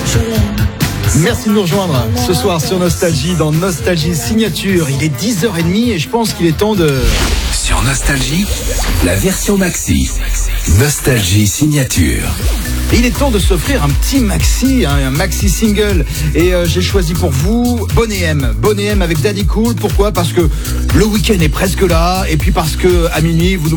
Merci de nous rejoindre ce soir sur Nostalgie, dans Nostalgie Signature. Il est 10h30 et je pense qu'il est temps de... Sur Nostalgie, la version maxi. Nostalgie Signature. Et il est temps de s'offrir un petit maxi, un maxi single. Et j'ai choisi pour vous Boney M avec Daddy Cool. Pourquoi ? Parce que le week-end est presque là. Et puis parce que à minuit, vous